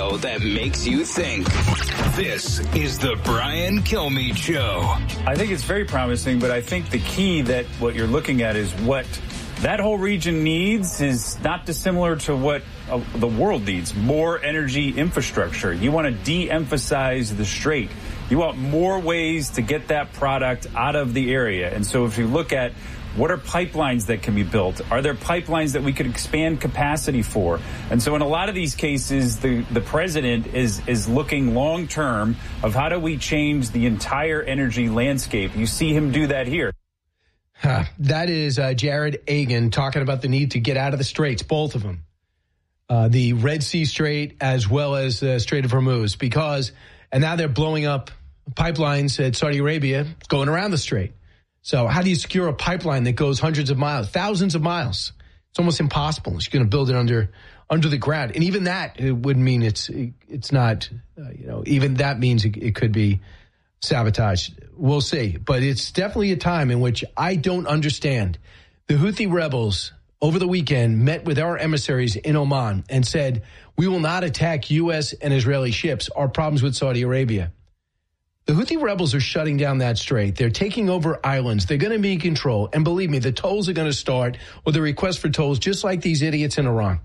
show that makes you think. This is the Brian Kilmeade Show. I think it's very promising, but I think the key that what you're looking at is what that whole region needs is not dissimilar to what the world needs. More energy infrastructure. You want to de-emphasize the strait. You want more ways to get that product out of the area. And so if you look at what are pipelines that can be built? Are there pipelines that we could expand capacity for? And so in a lot of these cases, the president is looking long term of how do we change the entire energy landscape. You see him do that here. That is Jared Agan talking about the need to get out of the straits, both of them. The Red Sea Strait as well as the Strait of Hormuz, and now they're blowing up pipelines at Saudi Arabia going around the strait. So how do you secure a pipeline that goes hundreds of miles, thousands of miles? It's almost impossible. You're going to build it under the ground. And even that, it would mean it's not, even that means it could be sabotaged. We'll see. But it's definitely a time in which I don't understand. The Houthi rebels over the weekend met with our emissaries in Oman and said, we will not attack U.S. and Israeli ships. Our problems with Saudi Arabia. The Houthi rebels are shutting down that strait. They're taking over islands. They're going to be in control. And believe me, the tolls are going to start, or the request for tolls, just like these idiots in Iran.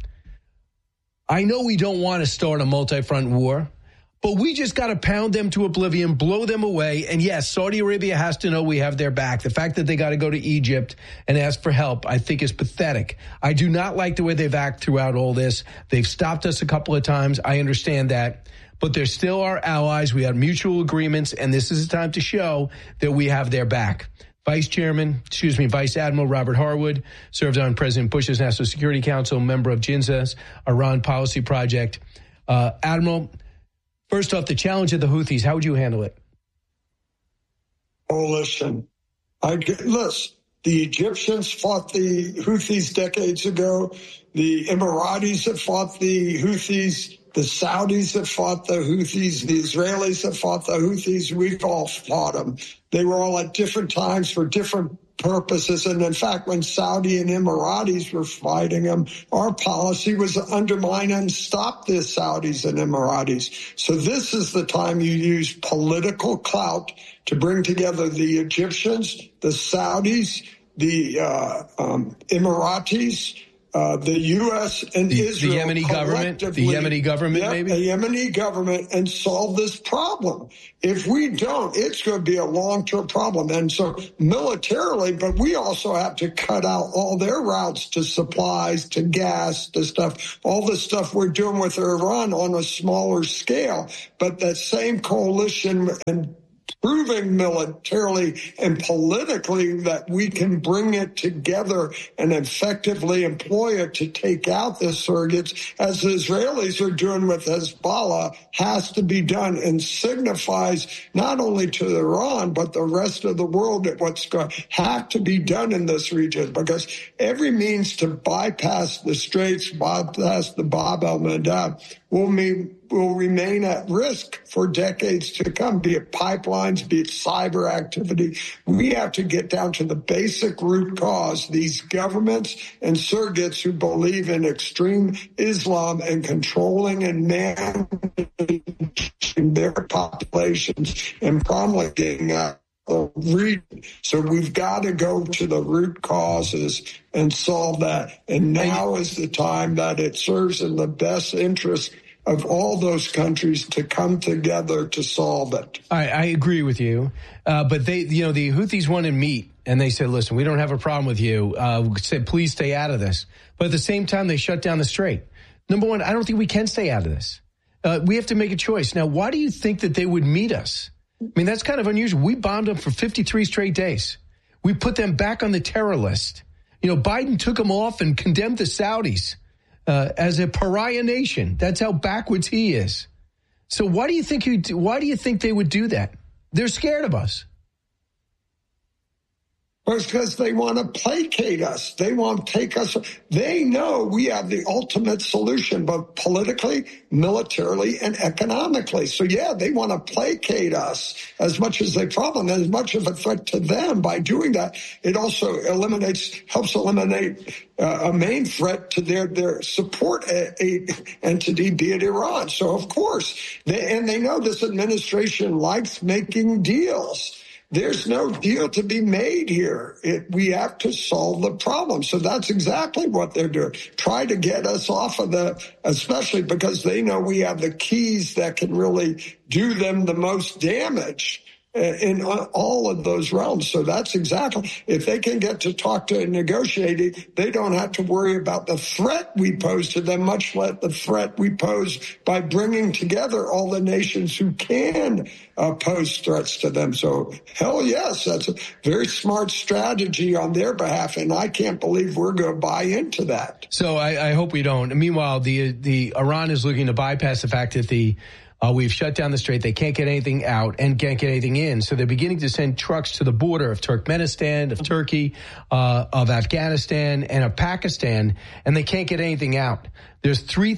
I know we don't want to start a multi-front war, but we just got to pound them to oblivion, blow them away. And yes, Saudi Arabia has to know we have their back. The fact that they got to go to Egypt and ask for help, I think is pathetic. I do not like the way they've acted throughout all this. They've stopped us a couple of times. I understand that. But they're still our allies. We have mutual agreements, and this is the time to show that we have their back. Vice Admiral Robert Harwood serves on President Bush's National Security Council, member of JINSA's Iran Policy Project. Admiral, first off, the challenge of the Houthis, how would you handle it? Coalition. Listen, the Egyptians fought the Houthis decades ago. The Emiratis have fought the Houthis. The Saudis have fought the Houthis. The Israelis have fought the Houthis. We've all fought them. They were all at different times for different purposes. And in fact, when Saudi and Emiratis were fighting them, our policy was to undermine and stop the Saudis and Emiratis. So this is the time you use political clout to bring together the Egyptians, the Saudis, the Emiratis, the U.S. and Israel, the Yemeni government, maybe? The Yemeni government, and solve this problem. If we don't, it's going to be a long-term problem. And so militarily, but we also have to cut out all their routes to supplies, to gas, to stuff, all the stuff we're doing with Iran on a smaller scale. But that same coalition and proving militarily and politically that we can bring it together and effectively employ it to take out the surrogates, as the Israelis are doing with Hezbollah, has to be done and signifies not only to Iran, but the rest of the world that what's going to have to be done in this region, because every means to bypass the straits, bypass the Bab el-Mandeb will remain at risk for decades to come, be it pipelines, be it cyber activity. We have to get down to the basic root cause. These governments and surrogates who believe in extreme Islam and controlling and managing their populations and promulgating so we've got to go to the root causes and solve that. And now is the time that it serves in the best interest of all those countries to come together to solve it. I agree with you. But the Houthis wanted meat, and they said, listen, we don't have a problem with you. Said, please stay out of this. But at the same time, they shut down the strait. Number one, I don't think we can stay out of this. We have to make a choice. Now, why do you think that they would meet us? I mean, that's kind of unusual. We bombed them for 53 straight days. We put them back on the terror list. Biden took them off and condemned the Saudis as a pariah nation. That's how backwards he is. So why do you think they would do that? They're scared of us. Well, it's because they want to placate us. They want to take us. They know we have the ultimate solution, both politically, militarily, and economically. So, yeah, they want to placate us as much as they problem, and as much of a threat to them. By doing that, it also helps eliminate a main threat to their support entity, be it Iran. So, of course, they know this administration likes making deals. There's no deal to be made here. We have to solve the problem. So that's exactly what they're doing. Try to get us off of especially because they know we have the keys that can really do them the most damage in all of those realms. So that's exactly, if they can get to talk to and negotiate, they don't have to worry about the threat we pose to them, much less the threat we pose by bringing together all the nations who can pose threats to them. So hell yes, that's a very smart strategy on their behalf, and I can't believe we're going to buy into that. So I hope we don't. And meanwhile, the Iran is looking to bypass the fact that we've shut down the strait. They can't get anything out and can't get anything in. So they're beginning to send trucks to the border of Turkmenistan, of Turkey, of Afghanistan, and of Pakistan, and they can't get anything out. There's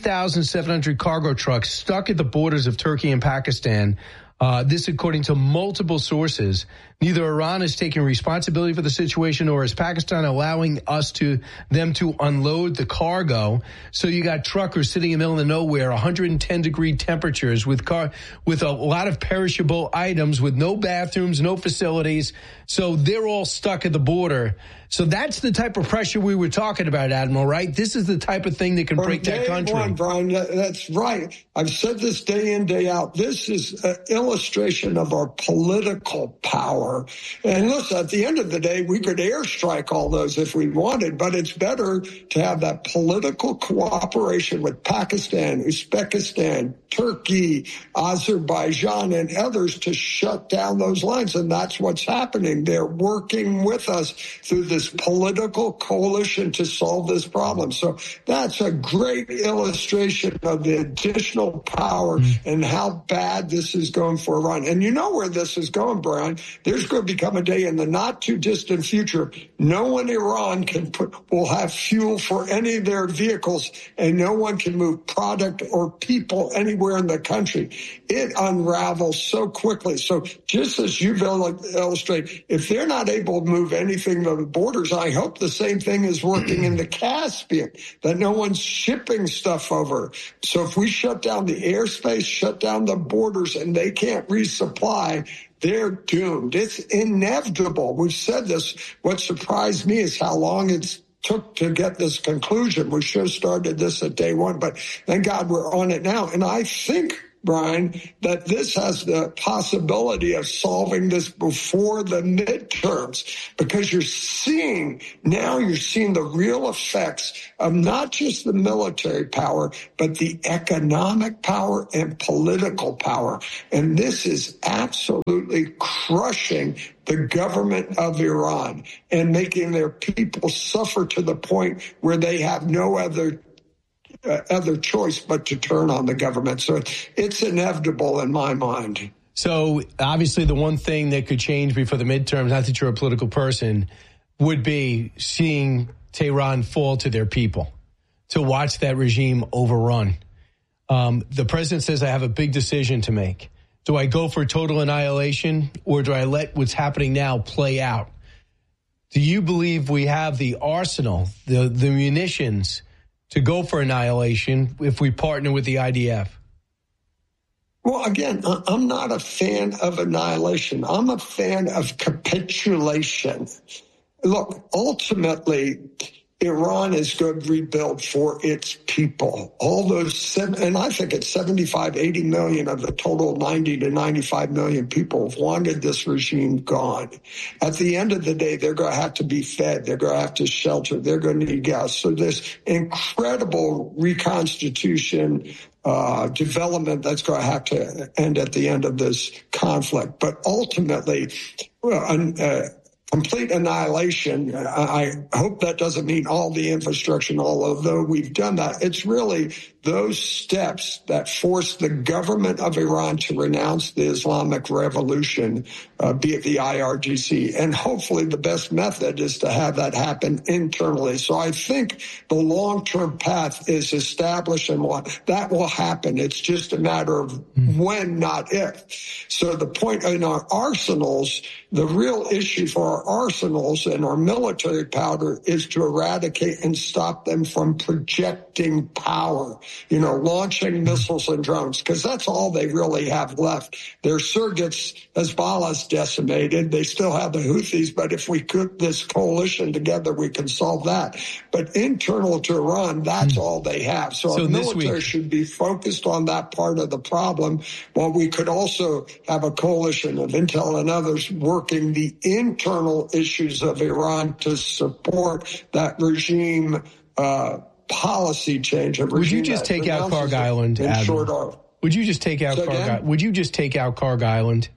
3,700 cargo trucks stuck at the borders of Turkey and Pakistan. This according to multiple sources. Neither Iran is taking responsibility for the situation, nor is Pakistan allowing them to unload the cargo. So you got truckers sitting in the middle of nowhere, 110-degree temperatures with a lot of perishable items, with no bathrooms, no facilities. So they're all stuck at the border. So that's the type of pressure we were talking about, Admiral, right? This is the type of thing that can break that country. One, Brian, that's right. I've said this day in, day out. This is an illustration of our political power. And listen, at the end of the day, we could airstrike all those if we wanted, but it's better to have that political cooperation with Pakistan, Uzbekistan, Turkey, Azerbaijan, and others to shut down those lines. And that's what's happening. They're working with us through this political coalition to solve this problem. So that's a great illustration of the additional power and how bad this is going for Iran. And you know where this is going, Brian. There's going to become a day in the not too distant future. No one in Iran will have fuel for any of their vehicles, and no one can move product or people anywhere in the country. It unravels so quickly. So just as you've illustrated, if they're not able to move anything to the borders, I hope the same thing is working in the Caspian, that no one's shipping stuff over. So if we shut down the airspace, shut down the borders, and they can't resupply, they're doomed. It's inevitable. We've said this. What surprised me is how long it's took to get this conclusion. We should have started this at day one, but thank God we're on it now. And I think, Brian, that this has the possibility of solving this before the midterms, because you're seeing the real effects of not just the military power, but the economic power and political power. And this is absolutely crushing the government of Iran and making their people suffer to the point where they have no other choice but to turn on the government. So it's inevitable in my mind. So obviously the one thing that could change before the midterms, not that you're a political person, would be seeing Tehran fall to their people, to watch that regime overrun. The president says, I have a big decision to make. Do I go for total annihilation, or do I let what's happening now play out? Do you believe we have the arsenal, the munitions to go for annihilation if we partner with the IDF? Well, again, I'm not a fan of annihilation. I'm a fan of capitulation. Look, ultimately, Iran is going to rebuild for its people. All those, and I think it's 75, 80 million of the total 90 to 95 million people have wanted this regime gone. At the end of the day, they're going to have to be fed. They're going to have to shelter. They're going to need gas. So this incredible reconstitution development that's going to have to end at the end of this conflict. But ultimately, complete annihilation. I hope that doesn't mean all the infrastructure, although we've done that. It's really those steps that force the government of Iran to renounce the Islamic Revolution, be it the IRGC. And hopefully the best method is to have that happen internally. So I think the long-term path is established, and that will happen. It's just a matter of when, not if. So the point in our arsenals, the real issue for our arsenals and our military powder is to eradicate and stop them from projecting power, launching missiles and drones, because that's all they really have left. Their surrogates, Hezbollah's decimated. They still have the Houthis, but if we put this coalition together, we can solve that. But internal to Iran, that's all they have. So our military should be focused on that part of the problem, while we could also have a coalition of intel and others working the internal issues of Iran to support that regime policy change. Would you just take out Karg Island, Admiral? Would you just take out Karg Island?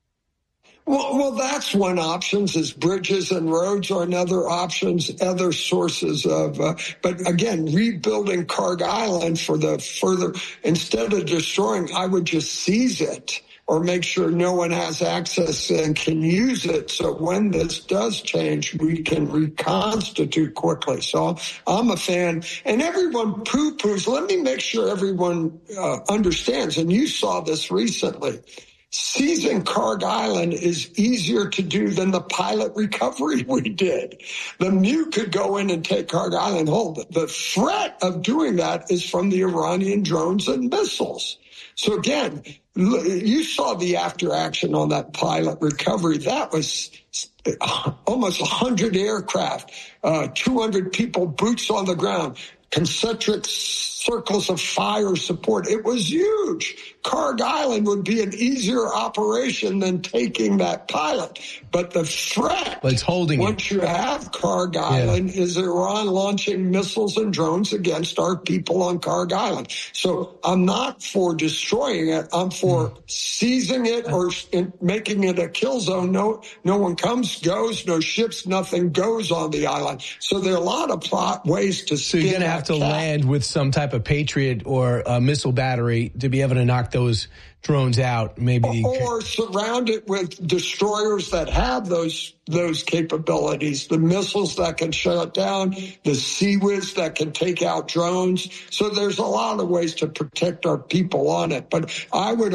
Well, that's one option. Is bridges and roads are another options, other sources of, but again, rebuilding Karg Island for the further, instead of destroying, I would just seize it, or make sure no one has access and can use it. So when this does change, we can reconstitute quickly. So I'm a fan. And everyone poo-poos. Let me make sure everyone understands. And you saw this recently. Seizing Karg Island is easier to do than the pilot recovery we did. The MU could go in and take Karg Island whole. The threat of doing that is from the Iranian drones and missiles. So again, you saw the after action on that pilot recovery. That was almost 100 aircraft, 200 people, boots on the ground, concentric circles of fire support. It was huge. Karg Island would be an easier operation than taking that pilot. But the threat, once you have Karg Island, is Iran launching missiles and drones against our people on Karg Island. So I'm not for destroying it. I'm for seizing it or making it a kill zone. No one comes, goes, no ships, nothing goes on the island. So there are a lot of ways to spin. So you're going to have to land with some type of Patriot or a missile battery to be able to knock those drones out, maybe. Or surround it with destroyers that have those capabilities, the missiles that can shut it down, the Sea-Wiz that can take out drones. So there's a lot of ways to protect our people on it. But I would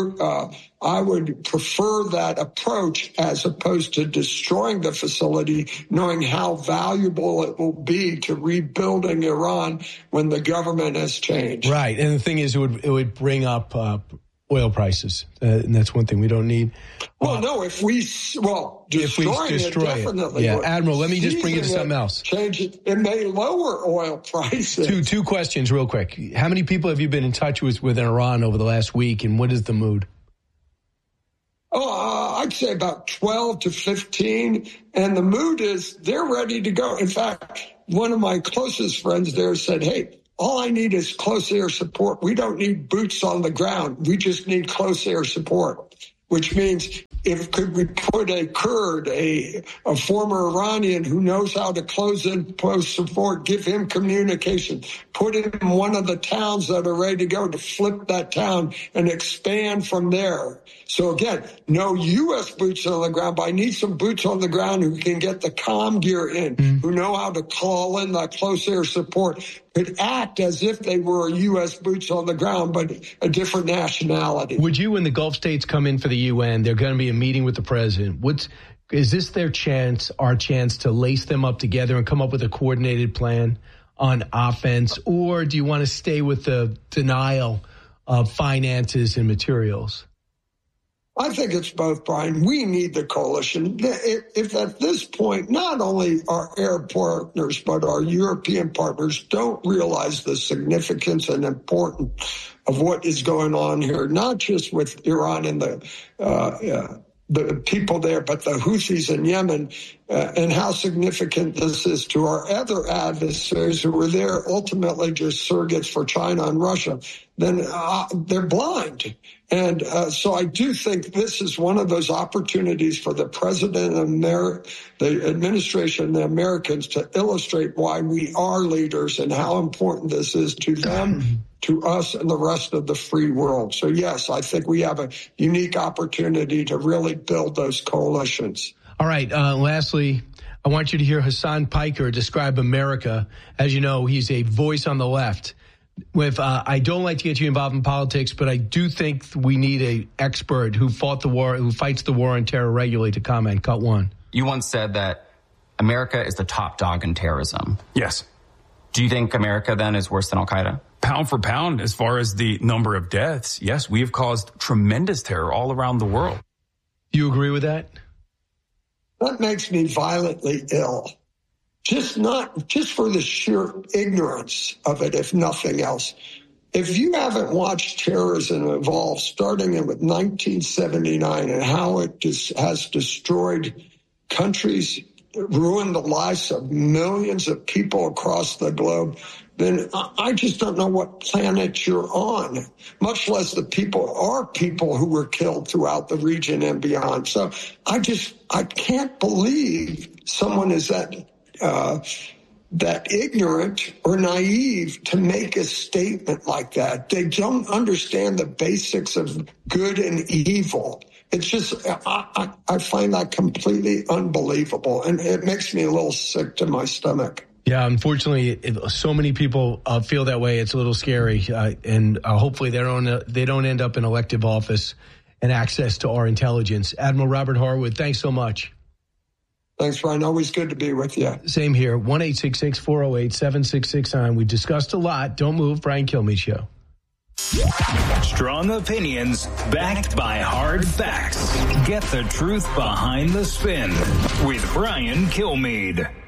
prefer that approach as opposed to destroying the facility, knowing how valuable it will be to rebuilding Iran when the government has changed. Right. And the thing is, it would bring up oil prices, and that's one thing we don't need. Well, no, if we destroy it, definitely. Yeah, Admiral, let me just bring you to something else. Change it. It may lower oil prices. Two questions real quick. How many people have you been in touch with in Iran over the last week, and what is the mood? I'd say about 12 to 15, and the mood is they're ready to go. In fact, one of my closest friends there said, hey, all I need is close air support. We don't need boots on the ground. We just need close air support, which means could we put a Kurd, a former Iranian who knows how to close and post support, give him communication, put him in one of the towns that are ready to go to flip that town and expand from there. So again, no U.S. boots on the ground, but I need some boots on the ground who can get the comm gear in, who know how to call in that close air support, could act as if they were U.S. boots on the ground, but a different nationality. Would you, when the Gulf states come in for the UN, they're going to be a meeting with the president. Is this our chance to lace them up together and come up with a coordinated plan on offense, or do you want to stay with the denial of finances and materials? I think it's both, Brian. We need the coalition. If at this point, not only our Arab partners, but our European partners don't realize the significance and importance of what is going on here, not just with Iran and the people there, but the Houthis in Yemen, and how significant this is to our other adversaries who were there ultimately just surrogates for China and Russia. then they're blind. And so I do think this is one of those opportunities for the president and the administration and the Americans to illustrate why we are leaders and how important this is to them, to us, and the rest of the free world. So, yes, I think we have a unique opportunity to really build those coalitions. All right. Lastly, I want you to hear Hassan Piker describe America. As you know, he's a voice on the left. I don't like to get you involved in politics, but I do think we need an expert who fights the war on terror regularly to comment. Cut one. You once said that America is the top dog in terrorism. Yes. Do you think America then is worse than Al-Qaeda? Pound for pound, as far as the number of deaths, yes, we have caused tremendous terror all around the world. Do you agree with that? That makes me violently ill. Just for the sheer ignorance of it, if nothing else. If you haven't watched terrorism evolve, starting with 1979 and how it has destroyed countries, ruined the lives of millions of people across the globe, then I just don't know what planet you're on, much less the people who were killed throughout the region and beyond. So I can't believe someone is that ignorant or naive to make a statement like that. They don't understand the basics of good and evil. It's just, I find that completely unbelievable, and it makes me a little sick to my stomach. Yeah, unfortunately, so many people feel that way. It's a little scary, and hopefully they don't end up in elective office and access to our intelligence. Admiral Robert Harwood, thanks so much. Thanks, Brian. Always good to be with you. Same here. 1-866-408-7669. We discussed a lot. Don't move. Brian Kilmeade Show. Strong opinions backed by hard facts. Get the truth behind the spin with Brian Kilmeade.